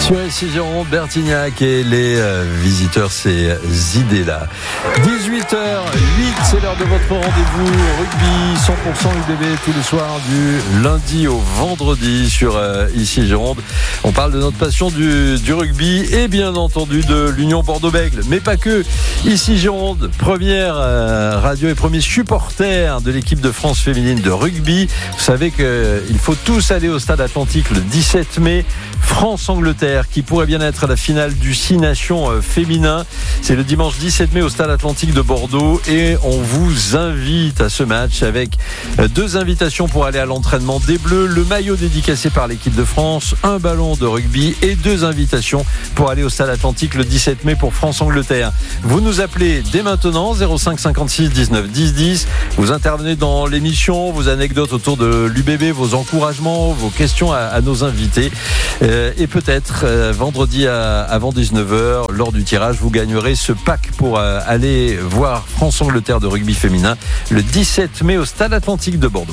Sur ici Gironde, Bertignac et les visiteurs, c'est Zidela. 18h08, c'est l'heure de votre rendez-vous rugby 100% UBB tous les soirs du lundi au vendredi sur ici Gironde. On parle de notre passion du rugby et bien entendu de l'Union Bordeaux-Bègles, mais pas que. Ici Gironde, première radio et premier supporter de l'équipe de France féminine de rugby. Vous savez qu'il faut tous aller au Stade Atlantique le 17 mai. France-Angleterre qui pourrait bien être la finale du 6 Nations féminin. C'est le dimanche 17 mai au Stade Atlantique de Bordeaux et on vous invite à ce match avec 2 invitations pour aller à l'entraînement des Bleus, le maillot dédicacé par l'équipe de France, un ballon de rugby et 2 invitations pour aller au Stade Atlantique le 17 mai pour France-Angleterre. Vous nous appelez dès maintenant 05 56 19 10 10. Vous intervenez dans l'émission, vos anecdotes autour de l'UBB, vos encouragements, vos questions à nos invités. Et peut-être vendredi avant 19h, lors du tirage, vous gagnerez ce pack pour aller voir France-Angleterre de rugby féminin le 17 mai au Stade Atlantique de Bordeaux.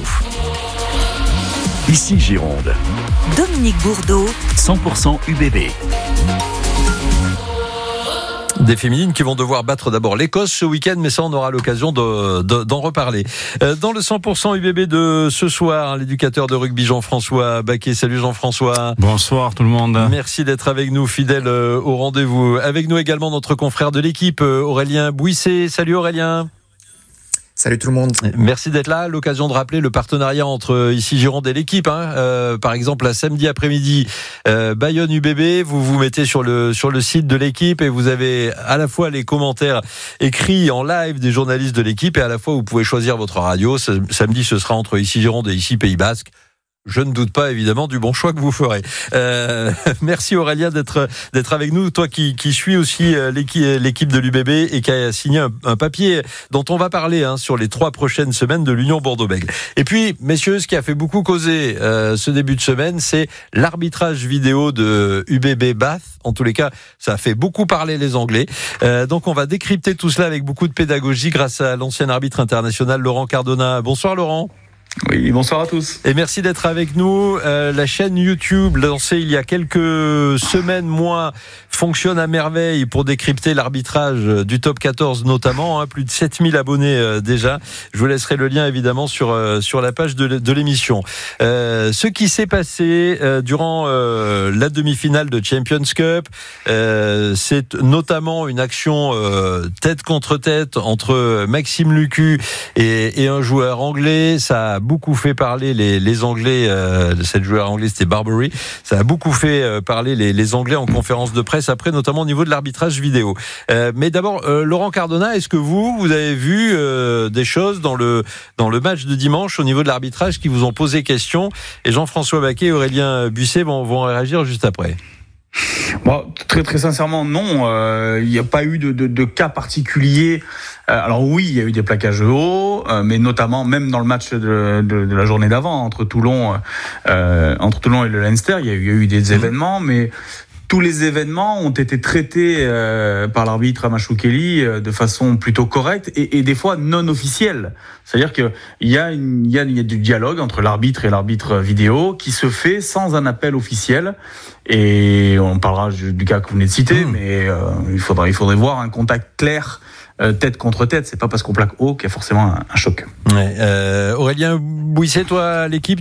Ici Gironde. Dominique Bourdeau, 100% UBB. Des féminines qui vont devoir battre d'abord l'Écosse ce week-end, mais ça on aura l'occasion d'en reparler. Dans le 100% UBB de ce soir, l'éducateur de rugby Jean-François Baquet. Salut Jean-François. Bonsoir tout le monde. Merci d'être avec nous, fidèle au rendez-vous. Avec nous également notre confrère de l'équipe, Aurélien Bouisset. Salut Aurélien. Salut tout le monde. Merci d'être là. L'occasion de rappeler le partenariat entre ici Gironde et l'équipe. Par exemple, la samedi après-midi, Bayonne UBB. Vous vous mettez sur le site de l'équipe et vous avez à la fois les commentaires écrits en live des journalistes de l'équipe et à la fois vous pouvez choisir votre radio. Samedi, ce sera entre ici Gironde et ici Pays Basque. Je ne doute pas évidemment du bon choix que vous ferez. Merci Aurélien d'être avec nous, toi qui suis aussi l'équipe de l'UBB et qui a signé un papier dont on va parler sur les 3 prochaines semaines de l'Union Bordeaux-Bègles. Et puis messieurs, ce qui a fait beaucoup causer ce début de semaine, c'est l'arbitrage vidéo de UBB Bath. En tous les cas, ça a fait beaucoup parler les Anglais. Donc on va décrypter tout cela avec beaucoup de pédagogie grâce à l'ancien arbitre international Laurent Cardona. Bonsoir Laurent. Oui, bonsoir à tous. Et merci d'être avec nous. La chaîne YouTube, lancée il y a quelques semaines, mois, fonctionne à merveille pour décrypter l'arbitrage du top 14 notamment. Plus de 7000 abonnés déjà. Je vous laisserai le lien évidemment sur la page de l'émission. Ce qui s'est passé durant la demi-finale de Champions Cup, c'est notamment une action tête contre tête entre Maxime Lucu et un joueur anglais. Ça a beaucoup fait parler les Anglais. Cette joueur anglais, c'était Barbary. Ça a beaucoup fait parler les Anglais en conférence de presse après, notamment au niveau de l'arbitrage vidéo. Mais d'abord, Laurent Cardona, est-ce que vous avez vu des choses dans le match de dimanche au niveau de l'arbitrage qui vous ont posé question? Et Jean-François Baquet et Aurélien Busset vont réagir juste après. Bon, très très sincèrement, non. Il n'y a pas eu de cas particulier. Alors oui, il y a eu des plaquages hauts, mais notamment même dans le match de la journée d'avant entre Toulon et le Leinster, il y a eu des événements, mais tous les événements ont été traités par l'arbitre Amachou Kelly de façon plutôt correcte et des fois non officielle. C'est-à-dire que il y a du dialogue entre l'arbitre et l'arbitre vidéo qui se fait sans un appel officiel. Et on parlera du cas que vous venez de citer, mais il faudrait voir un contact clair. Tête contre tête, c'est pas parce qu'on plaque haut qu'il y a forcément un choc. Ouais, Aurélien Bouisset, toi, l'équipe,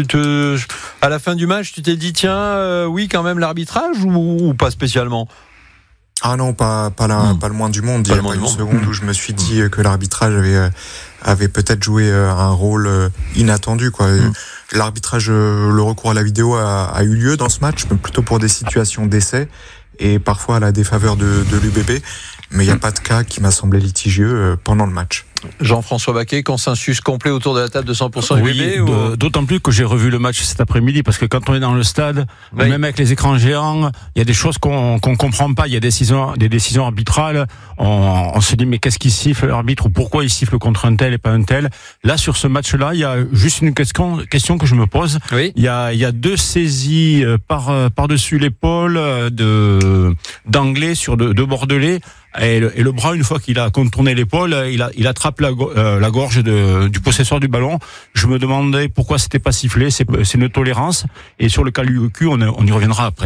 à la fin du match, tu t'es dit tiens, oui, quand même l'arbitrage ou pas spécialement? Ah non, pas le moins du monde. Il y a pas une seconde où je me suis dit que l'arbitrage avait peut-être joué un rôle inattendu, quoi. L'arbitrage, le recours à la vidéo a eu lieu dans ce match, mais plutôt pour des situations d'essai et parfois à la défaveur de l'UBB. Mais il n'y a pas de cas qui m'a semblé litigieux pendant le match. Jean-François Baquet, consensus complet autour de la table de 100% UBB d'autant plus que j'ai revu le match cet après-midi, parce que quand on est dans le stade, même avec les écrans géants, il y a des choses qu'on comprend pas. Il y a des décisions arbitrales. On se dit mais qu'est-ce qu'il siffle l'arbitre, ou pourquoi il siffle contre un tel et pas un tel. Là, sur ce match-là, il y a juste une question que je me pose. Oui. Il y a 2 saisies par-dessus l'épaule d'anglais sur de bordelais. Et le bras, une fois qu'il a contourné l'épaule, il attrape la gorge du possesseur du ballon. Je me demandais pourquoi c'était pas sifflé. C'est une tolérance. Et sur le cas Lucu, on y reviendra après.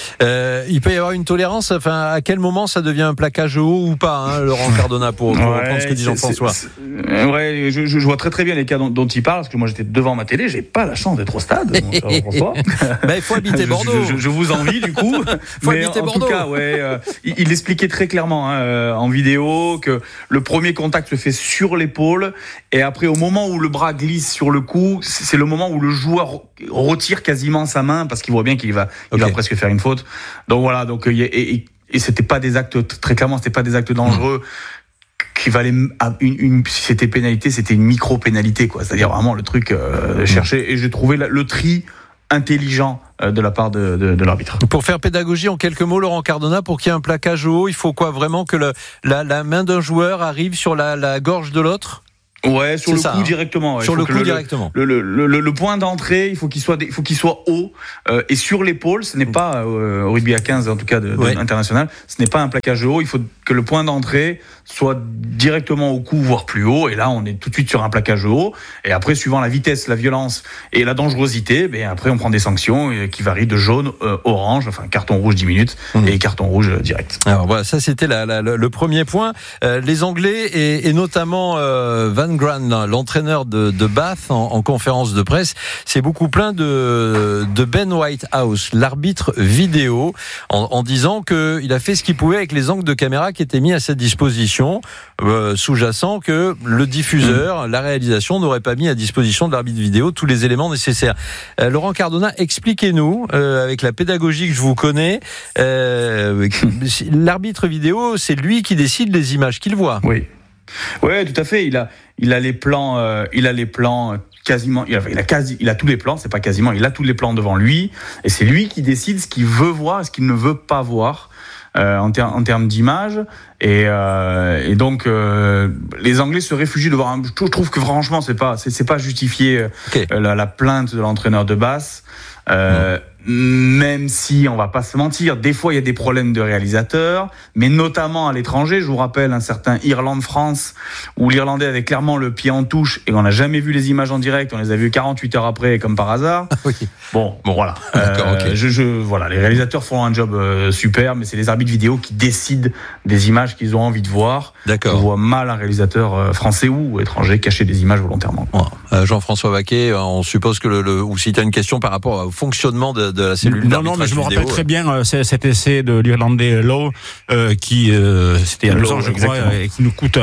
Il peut y avoir une tolérance. Enfin, à quel moment ça devient un plaquage haut ou pas, hein, Laurent Cardona, pour reprendre ce que dit Jean-François. Ouais, je vois très bien les cas dont il parle, parce que moi j'étais devant ma télé, j'ai pas la chance d'être au stade, mon cher Jean-François. Il faut habiter Bordeaux. Je vous envie du coup. Mais en tout cas, il expliquait très clairement en vidéo que le premier contact se fait sur l'épaule, et après au moment où le bras glisse sur le cou, c'est le moment où le joueur retire quasiment sa main parce qu'il voit bien qu'il va presque faire une faute. Donc voilà, et c'était pas des actes, très clairement, c'était pas des actes dangereux qui valaient si c'était pénalité, c'était une micro-pénalité, quoi. C'est-à-dire vraiment le truc chercher, et j'ai trouvé le tri intelligent de la part de l'arbitre. Pour faire pédagogie en quelques mots, Laurent Cardona, pour qu'il y ait un plaquage haut, il faut quoi vraiment, que la main d'un joueur arrive sur la gorge de l'autre? Ouais, sur le coup directement. Sur le coup directement. Le point d'entrée, il faut qu'il soit haut et sur l'épaule. Ce n'est pas au rugby à 15 en tout cas international. Ce n'est pas un plaquage haut. Il faut que le point d'entrée soit directement au cou, voire plus haut. Et là, on est tout de suite sur un plaquage haut. Et après, suivant la vitesse, la violence et la dangerosité, après on prend des sanctions qui varient de jaune, orange, enfin carton rouge 10 minutes et carton rouge direct. Alors voilà, ça c'était le premier point. Les Anglais et notamment Van Gran, l'entraîneur de Bath, en conférence de presse, s'est beaucoup plaint de Ben Whitehouse, l'arbitre vidéo, en disant qu'il a fait ce qu'il pouvait avec les angles de caméra qui étaient mis à sa disposition, sous-jacent que le diffuseur, la réalisation n'aurait pas mis à disposition de l'arbitre vidéo tous les éléments nécessaires. Laurent Cardona, expliquez-nous, avec la pédagogie que je vous connais, l'arbitre vidéo, c'est lui qui décide les images qu'il voit. Oui, tout à fait. Il a les plans, quasiment. Il a tous les plans. C'est pas quasiment. Il a tous les plans devant lui, et c'est lui qui décide ce qu'il veut voir et ce qu'il ne veut pas voir en termes d'image. Et donc les Anglais se réfugient devant. Je trouve que franchement, c'est pas justifié. La plainte de l'entraîneur de Bath. Même si on va pas se mentir, des fois il y a des problèmes de réalisateurs, mais notamment à l'étranger. Je vous rappelle un certain Irlande-France où l'Irlandais avait clairement le pied en touche et on n'a jamais vu les images en direct, on les a vues 48 heures après comme par hasard. Bon voilà. Voilà, les réalisateurs font un job super, mais c'est les arbitres vidéo qui décident des images qu'ils ont envie de voir. D'accord. On voit mal un réalisateur français ou étranger cacher des images volontairement. Jean-François Baquet, on suppose que ou si tu as une question par rapport au fonctionnement de la cellule d'arbitrage. Non, mais je me rappelle très bien cet essai de l'Irlandais Lowe qui c'était il y a 2 ans, je crois, et qui nous coûte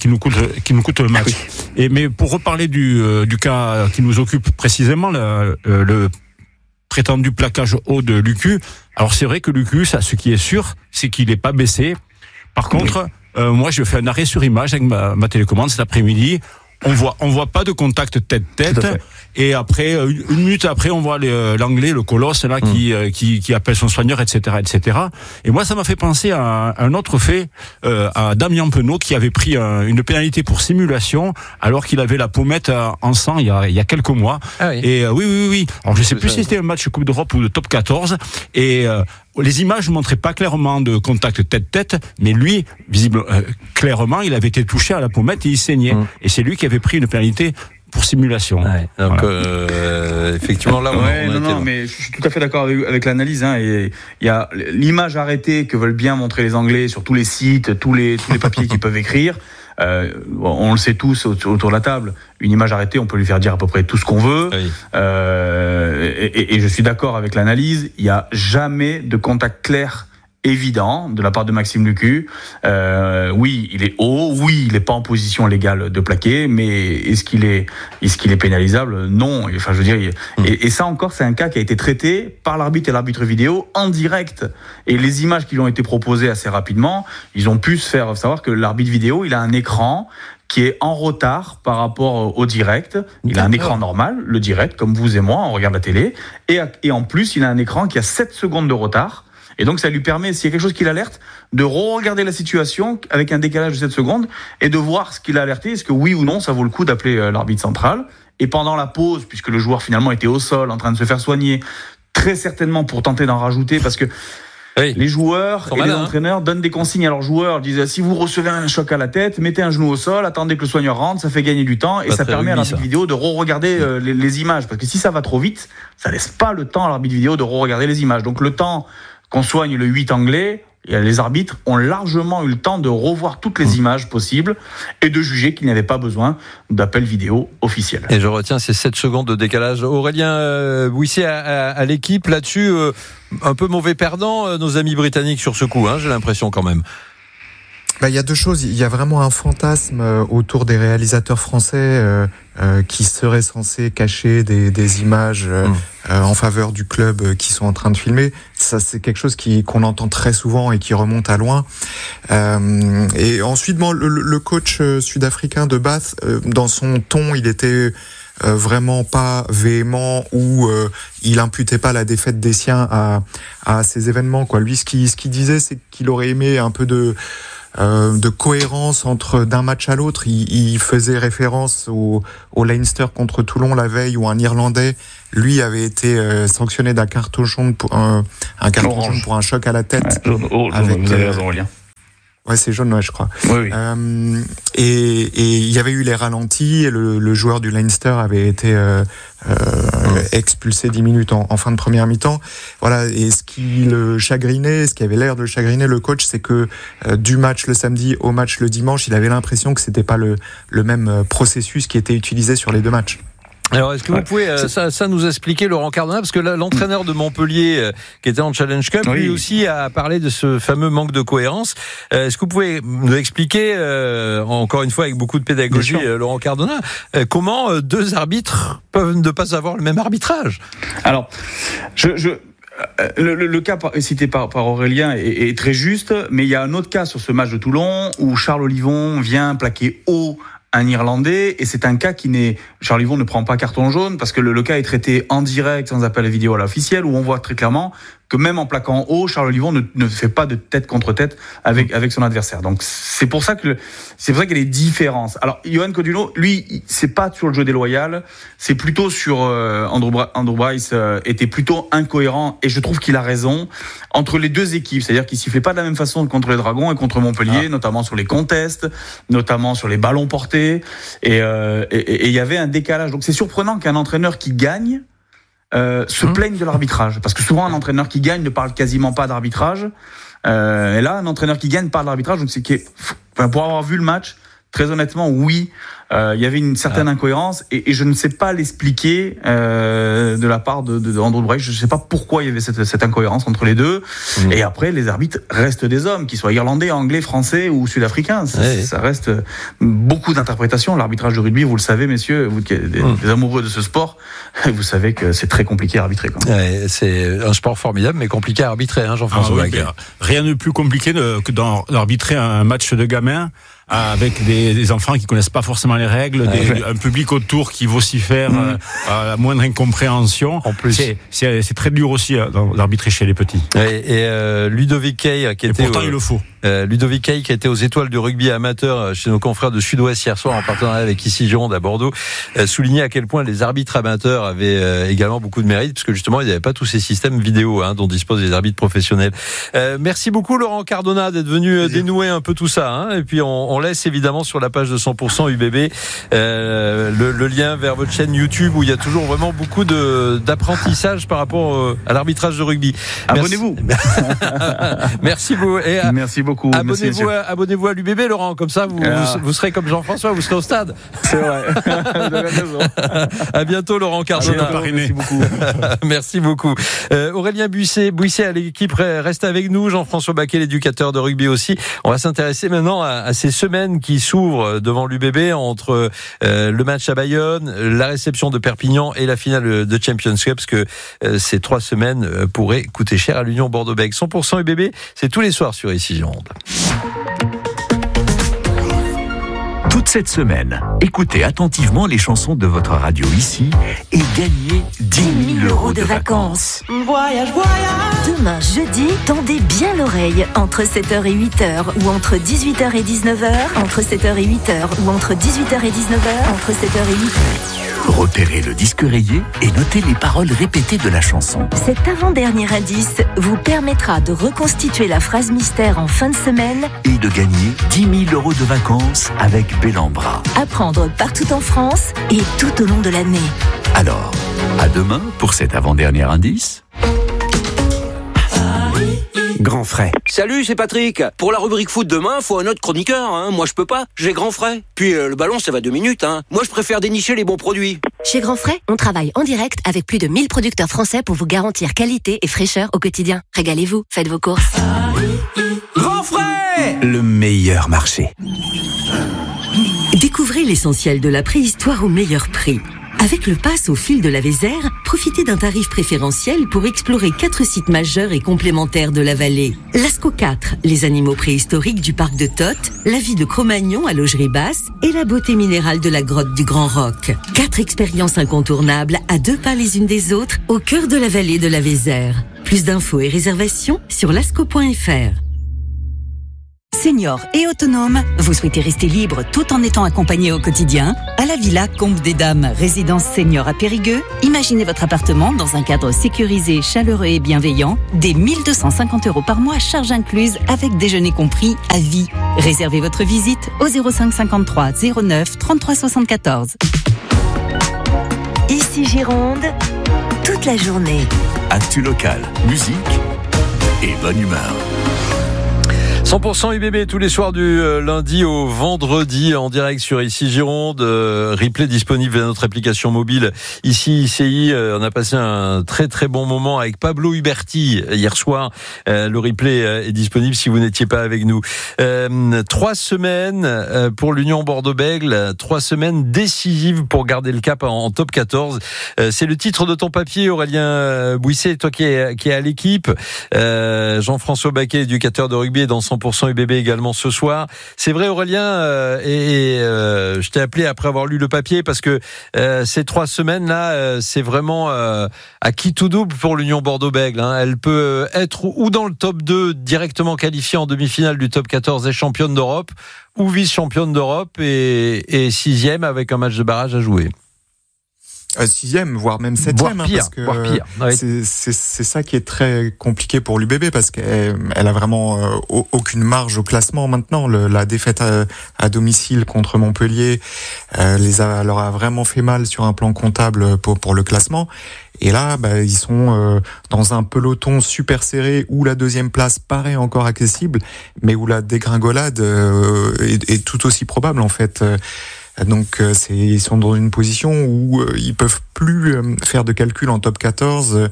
le match. Mais pour reparler du cas qui nous occupe précisément, le prétendu plaquage haut de Lucu. Alors c'est vrai que Lucu, ça, ce qui est sûr, c'est qu'il n'est pas baissé. Par contre, moi, je fais un arrêt sur image avec ma télécommande cet après-midi. On voit pas de contact tête-tête. Et après, une minute après, on voit l'anglais, le colosse, là, qui appelle son soigneur, etc., etc. Et moi, ça m'a fait penser à un autre fait, à Damien Penaud, qui avait pris une pénalité pour simulation, alors qu'il avait la pommette en sang il y a quelques mois. Ah oui. Et oui. Alors, je sais plus si c'était un match Coupe d'Europe ou de Top 14. Et, les images ne montraient pas clairement de contact tête-tête, mais lui, clairement, il avait été touché à la pommette et il saignait. Et c'est lui qui avait pris une pénalité pour simulation. Donc, effectivement, là, mais je suis tout à fait d'accord avec l'analyse. Et il y a l'image arrêtée que veulent bien montrer les Anglais sur tous les sites, tous les papiers qu'ils peuvent écrire. On le sait tous autour de la table, une image arrêtée, on peut lui faire dire à peu près tout ce qu'on veut. Oui. Et je suis d'accord avec l'analyse. Il n'y a jamais de contact clair évident de la part de Maxime Lucu. Oui, il est haut. Oui, il n'est pas en position légale de plaquer. Mais est-ce qu'il est pénalisable ? Non. Enfin, je veux dire, et ça encore, c'est un cas qui a été traité par l'arbitre et l'arbitre vidéo en direct. Et les images qui lui ont été proposées assez rapidement, ils ont pu se faire savoir que l'arbitre vidéo, il a un écran qui est en retard par rapport au direct. Il a un écran normal, le direct, comme vous et moi, on regarde la télé. Et en plus, il a un écran qui a 7 secondes de retard. Et donc, ça lui permet, s'il y a quelque chose qui l'alerte, de re-regarder la situation avec un décalage de 7 secondes et de voir ce qu'il a alerté. Est-ce que oui ou non, ça vaut le coup d'appeler l'arbitre central. Et pendant la pause, puisque le joueur finalement était au sol, en train de se faire soigner, très certainement pour tenter d'en rajouter, parce que les joueurs et les entraîneurs donnent des consignes à leurs joueurs, disent si vous recevez un choc à la tête, mettez un genou au sol, attendez que le soigneur rentre, ça fait gagner du temps et ça permet à l'arbitre vidéo de re-regarder les images, parce que si ça va trop vite, ça laisse pas le temps à l'arbitre vidéo de re-regarder les images. Donc le temps qu'on soigne le 8 anglais, les arbitres ont largement eu le temps de revoir toutes les images possibles et de juger qu'il n'y avait pas besoin d'appel vidéo officiel. Et je retiens ces 7 secondes de décalage. Aurélien Bouissier à l'équipe là-dessus, un peu mauvais perdant, nos amis britanniques sur ce coup, j'ai l'impression quand même. Il y a deux choses. Il y a vraiment un fantasme autour des réalisateurs français qui seraient censés cacher des images en faveur du club qui sont en train de filmer. Ça, c'est quelque chose qu'on entend très souvent et qui remonte à loin. Et ensuite, le coach sud-africain de Bath, dans son ton, il était vraiment pas véhément ou il imputait pas la défaite des siens à ces événements, quoi. Lui, ce qu'il disait, c'est qu'il aurait aimé un peu de cohérence d'un match à l'autre. Il faisait référence au Leinster contre Toulon la veille où un Irlandais, lui, avait été sanctionné d'un carton jaune pour un choc à la tête. Ouais, vous avez raison, Aurélien. Ouais, c'est jaune, je crois. Oui. Et il y avait eu les ralentis et le joueur du Leinster avait été expulsé 10 minutes en fin de première mi-temps. Voilà. Et ce qui avait l'air de le chagriner, le coach, c'est que du match le samedi au match le dimanche, il avait l'impression que c'était pas le même processus qui était utilisé sur les deux matchs. Alors, est-ce que vous pouvez ça nous expliquer, Laurent Cardona, parce que l'entraîneur de Montpellier, qui était en Challenge Cup, lui aussi a parlé de ce fameux manque de cohérence. Est-ce que vous pouvez nous expliquer, encore une fois avec beaucoup de pédagogie, Laurent Cardona, comment deux arbitres peuvent ne pas avoir le même arbitrage ? Alors, le cas cité par Aurélien est très juste, mais il y a un autre cas sur ce match de Toulon où Charles Olivon vient plaquer haut un Irlandais, et c'est un cas Charles Olivon ne prend pas carton jaune parce que le cas est traité en direct sans appel vidéo à l'officiel, où on voit très clairement que même en plaquant haut, Charles Olivon ne fait pas de tête contre tête avec son adversaire. Donc c'est pour ça qu'il y a des différences. Alors Johan Codunot, lui, c'est pas sur le jeu déloyal, c'est plutôt sur Andrew Bryce était plutôt incohérent, et je trouve qu'il a raison entre les deux équipes, c'est-à-dire qu'il sifflait pas de la même façon contre les Dragons et contre Montpellier, notamment sur les contests, notamment sur les ballons portés, et il y avait un décalage. Donc c'est surprenant qu'un entraîneur qui gagne se plaignent de l'arbitrage, parce que souvent un entraîneur qui gagne ne parle quasiment pas d'arbitrage, et là un entraîneur qui gagne parle d'arbitrage. Donc pour avoir vu le match, très honnêtement, oui, il y avait une certaine incohérence, et je ne sais pas l'expliquer de la part de Andrew Bryce. Je ne sais pas pourquoi il y avait cette incohérence entre les deux. Et après, les arbitres restent des hommes, qu'ils soient irlandais, anglais, français ou sud-africains. Ça reste beaucoup d'interprétations. L'arbitrage de rugby, vous le savez, messieurs, vous qui êtes des amoureux de ce sport, vous savez que c'est très compliqué à arbitrer. C'est un sport formidable, mais compliqué à arbitrer, Jean-François Baquet. Rien de plus compliqué que d'arbitrer un match de gamins avec des enfants qui connaissent pas forcément les règles, un public autour qui vocifère à la moindre incompréhension. En plus, c'est très dur aussi d'arbitrer chez les petits. Et Ludovic Kay, qui était pourtant il le faut. Ludovic Kay, qui était aux étoiles du rugby amateur chez nos confrères de Sud-Ouest hier soir en partenariat avec Ici Gironde à Bordeaux, soulignait à quel point les arbitres amateurs avaient également beaucoup de mérite, parce que justement ils n'avaient pas tous ces systèmes vidéo dont disposent les arbitres professionnels. Merci beaucoup Laurent Cardona d'être venu dénouer un peu tout ça, et puis on laisse évidemment sur la page de 100% UBB le lien vers votre chaîne YouTube, où il y a toujours vraiment beaucoup d'apprentissage par rapport à l'arbitrage de rugby. Abonnez-vous. Merci beaucoup. Merci beaucoup. Abonnez-vous à l'UBB, Laurent, comme ça vous serez comme Jean-François, vous serez au stade. C'est vrai. Vous avez raison. À bientôt Laurent Cardona. Merci beaucoup. Merci beaucoup. Aurélien Bouissier à l'équipe reste avec nous. Jean-François Baquet, l'éducateur de rugby aussi. On va s'intéresser maintenant à ces semaines qui s'ouvrent devant l'UBB entre le match à Bayonne, la réception de Perpignan et la finale de Champions Cup, parce que ces 3 semaines pourraient coûter cher à l'Union Bordeaux-Bègles. 100% UBB, c'est tous les soirs sur Ici Gironde. Toute cette semaine, écoutez attentivement les chansons de votre radio ici et gagnez 10 000 € de vacances. Voyage, voyage. Demain, jeudi, tendez bien l'oreille entre 7h et 8h, ou entre 18h et 19h, entre 7h et 8h, ou entre 18h et 19h, entre 7h et 8h. Repérez le disque rayé et notez les paroles répétées de la chanson. Cet avant-dernier indice vous permettra de reconstituer la phrase mystère en fin de semaine et de gagner 10 000 € de vacances avec Bellambra. À prendre partout en France et tout au long de l'année. Alors, à demain pour cet avant-dernier indice. Paris. Grand frais. Salut, c'est Patrick. Pour la rubrique foot demain, faut un autre chroniqueur. Moi, je peux pas. J'ai grand frais. Puis le ballon, ça va 2 minutes. Moi, je préfère dénicher les bons produits. Chez Grand Frais, on travaille en direct avec plus de 1000 producteurs français pour vous garantir qualité et fraîcheur au quotidien. Régalez-vous, faites vos courses. Grand frais, le meilleur marché. Découvrez l'essentiel de la préhistoire au meilleur prix. Avec le pass au fil de la Vézère, profitez d'un tarif préférentiel pour explorer 4 sites majeurs et complémentaires de la vallée. Lascaux 4, les animaux préhistoriques du parc de Toth, la vie de Cro-Magnon à Laugerie Basse et la beauté minérale de la grotte du Grand Roc. 4 expériences incontournables à 2 pas les unes des autres au cœur de la vallée de la Vézère. Plus d'infos et réservations sur lascaux.fr. Senior et autonome, vous souhaitez rester libre tout en étant accompagné au quotidien? À la Villa Combe des Dames, résidence senior à Périgueux, imaginez votre appartement dans un cadre sécurisé, chaleureux et bienveillant, dès 1 250 € par mois, charges incluses, avec déjeuner compris à vie. Réservez votre visite au 05 53 09 33 74. Ici Gironde, toute la journée. Actu local, musique et bonne humeur. 100% UBB tous les soirs du lundi au vendredi en direct sur Ici Gironde. Replay disponible via notre application mobile Ici ICI. On a passé un très très bon moment avec Pablo Huberti hier soir. Le replay est disponible si vous n'étiez pas avec nous. 3 semaines pour l'Union Bordeaux-Bègles. 3 semaines décisives pour garder le cap en top 14. C'est le titre de ton papier, Aurélien Bouisset, toi qui est à l'équipe. Jean-François Baquet, éducateur de rugby, est dans 100% UBB également ce soir. C'est vrai, Aurélien, je t'ai appelé après avoir lu le papier parce que ces 3 semaines-là, c'est vraiment à qui tout double pour l'Union Bordeaux-Bègles. Elle peut être ou dans le top 2 directement qualifiée en demi-finale du top 14 et championne d'Europe, ou vice-championne d'Europe et 6e avec un match de barrage à jouer. 6e, voire même 7e, voire pire, parce que voire pire. Ouais. c'est ça qui est très compliqué pour l'UBB, parce qu'elle a vraiment aucune marge au classement maintenant. La défaite à domicile contre Montpellier leur a vraiment fait mal sur un plan comptable pour le classement. Et là, ils sont dans un peloton super serré où la 2e place paraît encore accessible, mais où la dégringolade est tout aussi probable en fait. Donc ils sont dans une position où ils peuvent plus faire de calcul en top 14,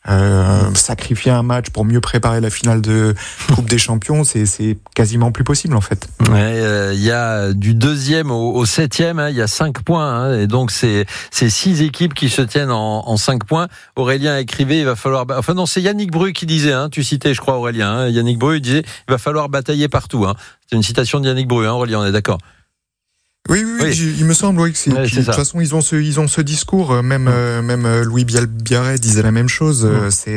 sacrifier un match pour mieux préparer la finale de Coupe des Champions, c'est quasiment plus possible en fait. Il y a du 2e au 7e, il y a 5 points, et donc c'est 6 équipes qui se tiennent en 5 points. Aurélien écrivait, il va falloir, enfin non, c'est Yannick Bru qui disait, tu citais je crois Aurélien, Yannick Bru il disait il va falloir batailler partout. C'est une citation de Yannick Bru, Aurélien, on est d'accord? Oui. Il me semble que c'est de toute façon ils ont ce discours, même Louis Biarret disait la même chose. C'est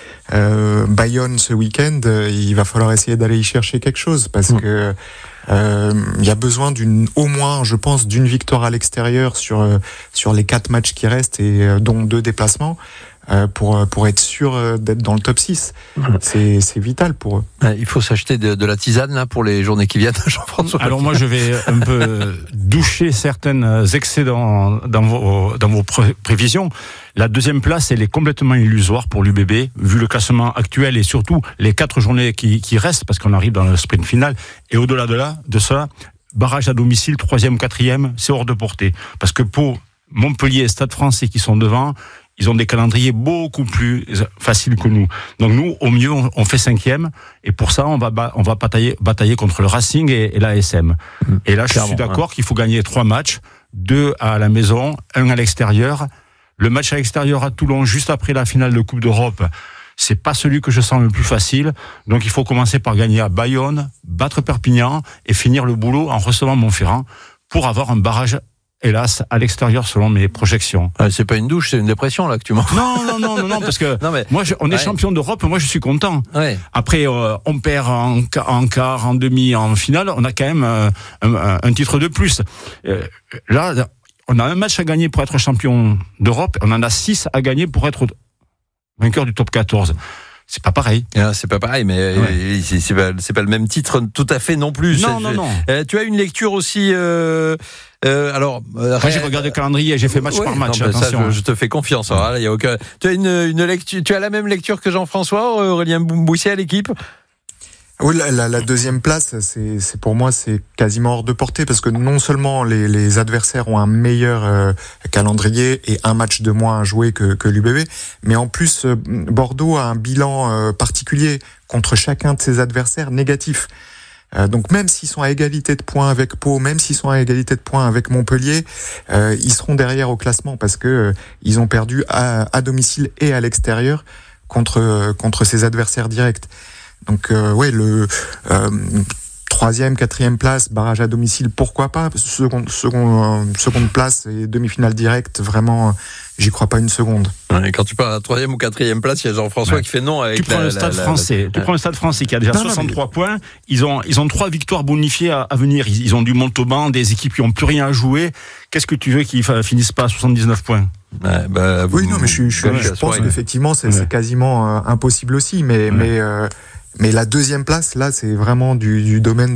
Bayonne ce week-end, il va falloir essayer d'aller y chercher quelque chose, parce que il y a besoin au moins, je pense, d'une victoire à l'extérieur sur les 4 matchs qui restent, et dont 2 déplacements. Pour être sûr d'être dans le top 6. C'est vital pour eux. Il faut s'acheter de la tisane là, pour les journées qui viennent, Jean-François. Alors moi je vais un peu doucher certains excès dans vos prévisions. La 2e place, elle est complètement illusoire pour l'UBB, vu le classement actuel et surtout les 4 journées qui restent, parce qu'on arrive dans le sprint final. Et au-delà de cela, barrage à domicile, 3e, 4e, c'est hors de portée. Parce que pour Montpellier et Stade Français qui sont devant, ils ont des calendriers beaucoup plus faciles que nous. Donc nous, au mieux, on fait 5e. Et pour ça, on va batailler contre le Racing et l'ASM. Et là, je suis d'accord qu'il faut gagner 3 matchs. 2 à la maison, 1 à l'extérieur. Le match à l'extérieur à Toulon, juste après la finale de Coupe d'Europe, c'est pas celui que je sens le plus facile. Donc il faut commencer par gagner à Bayonne, battre Perpignan et finir le boulot en recevant Montferrand pour avoir un barrage, hélas, à l'extérieur selon mes projections. C'est pas une douche, c'est une dépression là que tu m'en. Non, parce que on est champion d'Europe, moi je suis content. Ouais. Après, on perd en quart, en demi, en finale, on a quand même un titre de plus. Là, on a un match à gagner pour être champion d'Europe, on en a 6 à gagner pour être vainqueur du top 14. C'est pas pareil. C'est pas pareil, mais c'est pas le même titre tout à fait non plus. Non. Tu as une lecture aussi Alors, moi, j'ai regardé le calendrier, j'ai fait match par match. Non, attention. Ça, je te fais confiance. Alors, là, y a aucun... Tu as une lecture, tu as la même lecture que Jean-François, Aurélien Boussier à l'équipe? Oui, la deuxième place, c'est pour moi, c'est quasiment hors de portée parce que non seulement les adversaires ont un meilleur calendrier et un match de moins à jouer que l'UBB, mais en plus Bordeaux a un bilan particulier contre chacun de ses adversaires négatif. Donc même s'ils sont à égalité de points avec Pau, même s'ils sont à égalité de points avec Montpellier, ils seront derrière au classement parce que ils ont perdu à domicile et à l'extérieur contre ses adversaires directs. Donc le 3e, 4e place, barrage à domicile, pourquoi pas. Seconde place et demi-finale directe, vraiment, j'y crois pas une seconde. Ouais, quand tu parles à 3e ou 4e place, il y a Jean-François qui fait non avec tu prends le Stade français. Tu prends le Stade français qui a déjà 63 points. Ils ont 3 victoires bonifiées à venir. Ils ont du Montauban, des équipes qui ont plus rien à jouer. Qu'est-ce que tu veux qu'ils finissent pas à 79 points? Oui, non, mais je pense qu'effectivement, c'est quasiment impossible aussi, mais la deuxième place, là, c'est vraiment du domaine